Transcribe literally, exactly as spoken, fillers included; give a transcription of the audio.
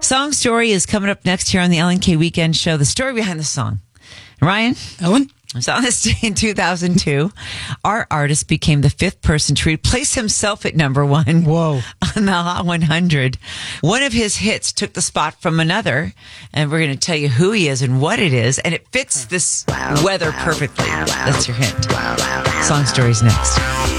Song Story is coming up next here on the Ellen K Weekend Show. The story behind the song. Ryan? Ellen? So on this day in two thousand two, our artist became the fifth person to replace himself at number one. Whoa. On the Hot one hundred. One of his hits took the spot from another, and we're going to tell you who he is and what it is, and it fits this weather perfectly. That's your hint. Song Story's next.